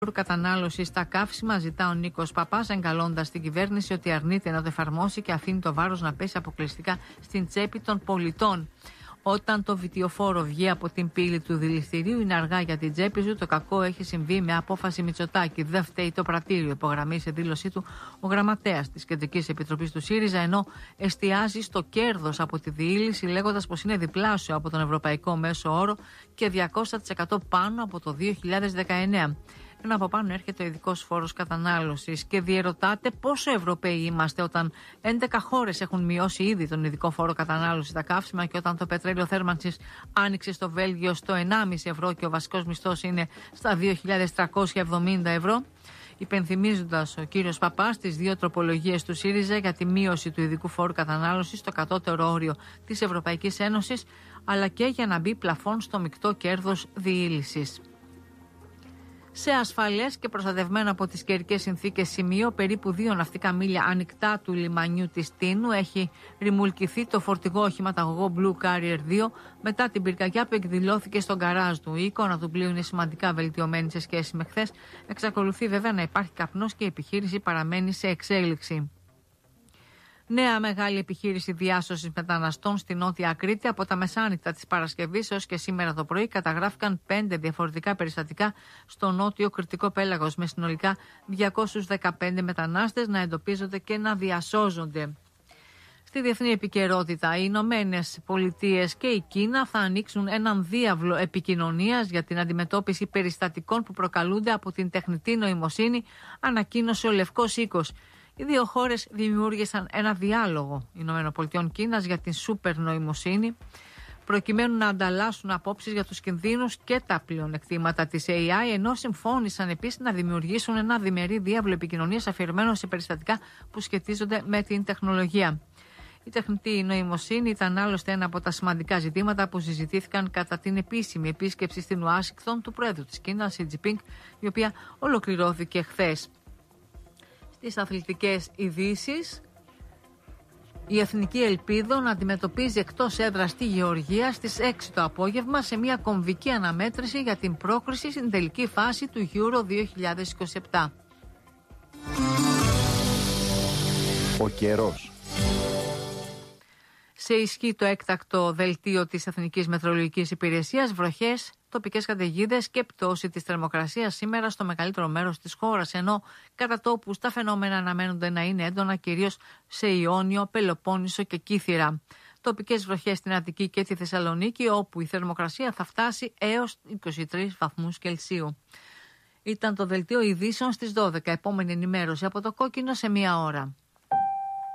κατανάλωση στα καύσιμα, ζητά ο Νίκος Παπάς, εγκαλώντας την κυβέρνηση ότι αρνείται να το εφαρμόσει και αφήνει το βάρος να πέσει αποκλειστικά στην τσέπη των πολιτών. Όταν το βιτιοφόρο βγει από την πύλη του δηληστηρίου, είναι αργά για την τσέπη σου. Το κακό έχει συμβεί με απόφαση Μητσοτάκη. Δεν φταίει το πρατήριο, υπογραμμίζει σε δήλωσή του ο γραμματέας της Κεντρικής Επιτροπής του ΣΥΡΙΖΑ, ενώ εστιάζει στο κέρδος από τη διείληση, λέγοντας πως είναι διπλάσιο από τον ευρωπαϊκό μέσο όρο και 200% πάνω από το 2019. Ενώ από πάνω έρχεται ο ειδικός φόρος κατανάλωσης και διερωτάτε πόσο Ευρωπαίοι είμαστε όταν 11 χώρες έχουν μειώσει ήδη τον ειδικό φόρο κατανάλωσης στα καύσιμα και όταν το πετρέλαιο θέρμανσης άνοιξε στο Βέλγιο στο 1,5 ευρώ και ο βασικός μισθός είναι στα 2.370 ευρώ. Υπενθυμίζοντας ο κύριος Παπάς τις δύο τροπολογίες του ΣΥΡΙΖΑ για τη μείωση του ειδικού φόρου κατανάλωσης στο κατώτερο όριο της Ευρωπαϊκής Ένωσης, αλλά και για να μπει πλαφόν στο μεικτό κέρδος διείλησης. Σε ασφαλές και προστατευμένο από τις καιρικές συνθήκες σημείο, περίπου 2 ναυτικά μίλια ανοιχτά του λιμανιού της Τίνου, έχει ρημουλκηθεί το φορτηγό οχηματαγωγό Blue Carrier 2 μετά την πυρκαγιά που εκδηλώθηκε στον γκαράζ του. Η εικόνα του πλοίου είναι σημαντικά βελτιωμένη σε σχέση με χθες. Εξακολουθεί βέβαια να υπάρχει καπνός και η επιχείρηση παραμένει σε εξέλιξη. Νέα μεγάλη επιχείρηση διάσωσης μεταναστών στη Νότια Κρήτη. Από τα μεσάνυχτα της Παρασκευής έως και σήμερα το πρωί καταγράφηκαν 5 διαφορετικά περιστατικά στο νότιο κρητικό πέλαγος, με συνολικά 215 μετανάστες να εντοπίζονται και να διασώζονται. Στη διεθνή επικαιρότητα, οι Ηνωμένες Πολιτείες και η Κίνα θα ανοίξουν έναν διάβλο επικοινωνίας για την αντιμετώπιση περιστατικών που προκαλούνται από την τεχνητή νοημοσύνη, ανακοίνωσε ο Λευκός Οίκος. Οι δύο χώρες δημιούργησαν ένα διάλογο ΗΠΑ-Κίνας για την σούπερ νοημοσύνη, προκειμένου να ανταλλάσσουν απόψεις για τους κινδύνους και τα πλεονεκτήματα της AI, ενώ συμφώνησαν επίσης να δημιουργήσουν ένα διμερή διάβλο επικοινωνίας αφιερωμένο σε περιστατικά που σχετίζονται με την τεχνολογία. Η τεχνητή νοημοσύνη ήταν άλλωστε ένα από τα σημαντικά ζητήματα που συζητήθηκαν κατά την επίσημη επίσκεψη στην Ουάσιγκτον του Πρόεδρου της Κίνας, Σι Τζινπίνγκ, η οποία ολοκληρώθηκε χθες. Στις αθλητικές ειδήσεις, η Εθνική Ελπίδων αντιμετωπίζει εκτός έδρας τη Γεωργία στις 6 το απόγευμα σε μια κομβική αναμέτρηση για την πρόκριση στην τελική φάση του Euro 2027. Ο καιρός. Σε ισχύ το έκτακτο δελτίο της Εθνικής Μετεωρολογικής Υπηρεσίας, βροχές, τοπικές καταιγίδες και πτώση της θερμοκρασίας σήμερα στο μεγαλύτερο μέρος της χώρας, ενώ κατά τόπους τα φαινόμενα αναμένονται να είναι έντονα κυρίως σε Ιόνιο, Πελοπόννησο και Κύθυρα. Τοπικές βροχές στην Αττική και τη Θεσσαλονίκη, όπου η θερμοκρασία θα φτάσει έως 23 βαθμούς Κελσίου. Ήταν το δελτίο ειδήσεων στις 12. Επόμενη ενημέρωση από το Κόκκινο σε 1 ώρα.